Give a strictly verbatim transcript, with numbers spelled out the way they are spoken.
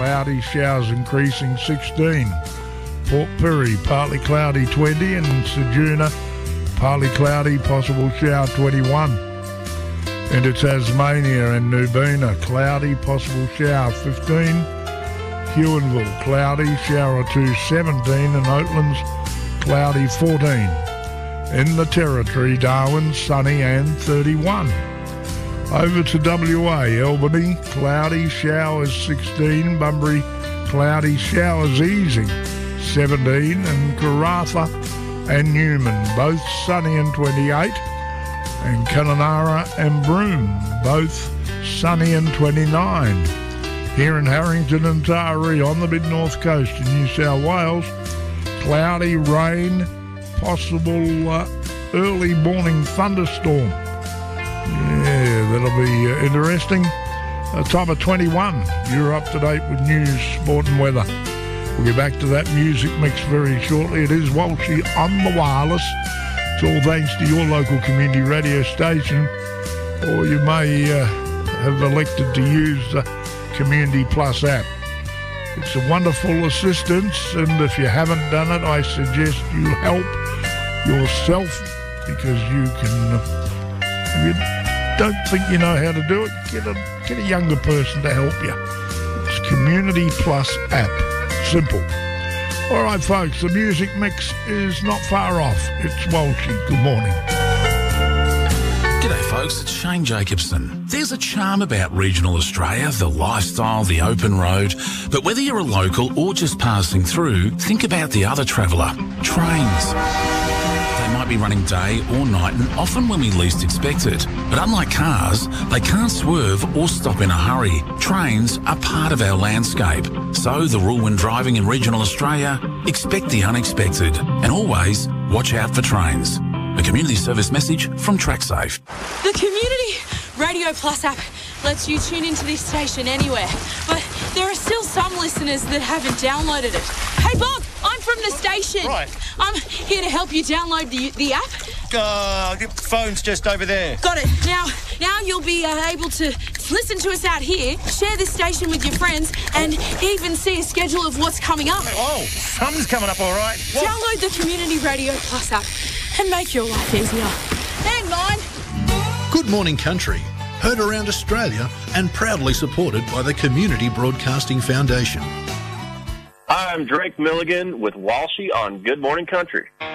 cloudy, showers increasing sixteen. Port Pirie, partly cloudy twenty, and Ceduna, partly cloudy, possible shower twenty-one. Into Tasmania and Nubina, cloudy, possible shower fifteen. Huonville, cloudy, shower or two seventeen, and Oatlands, cloudy fourteen. In the Territory, Darwin, sunny and thirty-one. Over to W A, Albany, cloudy, showers sixteen. Bunbury, cloudy, showers easing seventeen. And Karratha and Newman, both sunny and twenty-eight. And Kununurra and Broome, both sunny and twenty-nine. Here in Harrington and Taree on the mid-north coast in New South Wales, cloudy, rain, possible uh, early morning thunderstorm. Yeah, that'll be uh, interesting. A time of twenty-one. You're up to date with news, sport and weather. We'll get back to that music mix very shortly. It is Walshy on the wireless. It's all thanks to your local community radio station, or you may uh, have elected to use the Community Plus app. It's a wonderful assistance, and if you haven't done it, I suggest you help yourself, because you can, if you don't think you know how to do it, get a, get a younger person to help you. It's Community Plus app. Simple. All right, folks, the music mix is not far off. It's Walshy. Good morning. G'day folks, it's Shane Jacobson. There's a charm about regional Australia, the lifestyle, the open road. But whether you're a local or just passing through, think about the other traveller, trains. They might be running day or night and often when we least expect it. But unlike cars, they can't swerve or stop in a hurry. Trains are part of our landscape. So the rule when driving in regional Australia, expect the unexpected and always watch out for trains. A community service message from TrackSafe. The Community Radio Plus app lets you tune into this station anywhere, but there are still some listeners that haven't downloaded it. Hey Bob, I'm from the station. Right. I'm here to help you download the the app. Uh, the phone's just over there. Got it. Now, now you'll be uh, able to listen to us out here, share this station with your friends, and even see a schedule of what's coming up. Oh, something's coming up all right. What? Download the Community Radio Plus app and make your life easier. Hang on. Good Morning Country, heard around Australia and proudly supported by the Community Broadcasting Foundation. Hi, I'm Drake Milligan with Walshy on Good Morning Country.